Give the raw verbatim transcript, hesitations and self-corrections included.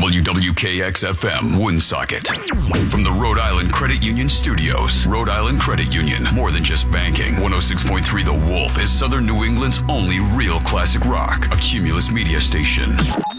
W W K X F M, Woonsocket. From the Rhode Island Credit Union Studios, Rhode Island Credit Union, more than just banking. one oh six point three The Wolf is Southern New England's only real classic rock, a Cumulus media station.